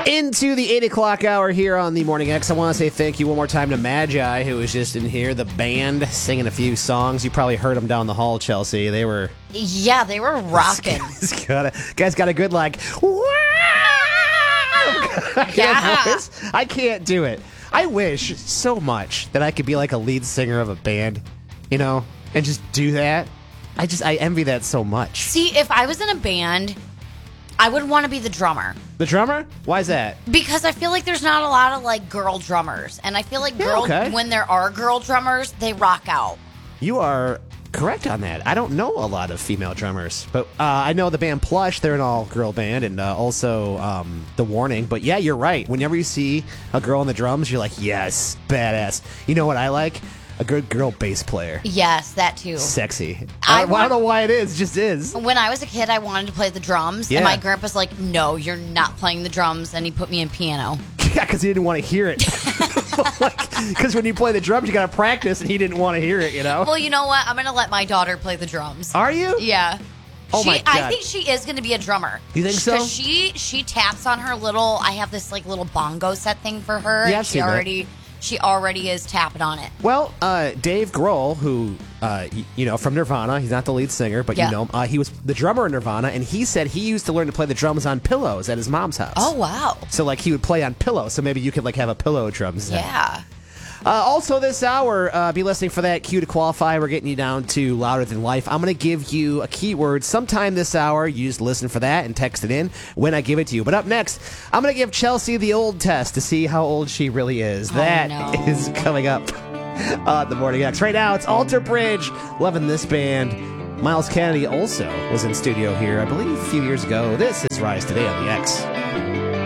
Into the 8 o'clock hour here on the Morning X. I want to say thank you one more time to Magi, who was just in here, the band, singing a few songs. You probably heard them down the hall, Chelsea. They were... Yeah, they were rocking. Guys got a good, like... Wow! Yeah. I can't do it. I wish so much that I could be like a lead singer of a band, and just do that. I envy that so much. See, if I was in a band, I would want to be the drummer. The drummer? Why is that? Because I feel like there's not a lot of like girl drummers, and I feel like when there are girl drummers, they rock out. You are correct on that. I don't know a lot of female drummers, but I know the band Plush. They're an all-girl band, and also The Warning. But yeah, you're right. Whenever you see a girl on the drums, you're like, yes, badass. You know what I like? A good girl bass player. Yes, that too. Sexy. I don't know why it is. It just is. When I was a kid, I wanted to play the drums, and my grandpa's like, no, you're not playing the drums, and he put me in piano. Yeah, because he didn't want to hear it. Because when you play the drums, you got to practice, and he didn't want to hear it, Well, you know what? I'm going to let my daughter play the drums. Are you? Yeah. Oh, my God. I think she is going to be a drummer. You think so? Because she taps on her I have this like little bongo set thing for her. Yeah, I've seen that. She already is tapping on it. Well, Dave Grohl, who, from Nirvana, he's not the lead singer, but he was the drummer in Nirvana, and he said he used to learn to play the drums on pillows at his mom's house. Oh, wow. So, he would play on pillows, so maybe you could, have a pillow drum set. Yeah. Also this hour, be listening for that cue to qualify. We're getting you down to Louder Than Life. I'm going to give you a keyword sometime this hour. You just listen for that and text it in when I give it to you. But up next, I'm going to give Chelsea the old test to see how old she really is. That is coming up on the Morning X. Right now, it's Alter Bridge. Loving this band. Miles Kennedy also was in studio here, I believe, a few years ago. This is Rise Today on the X.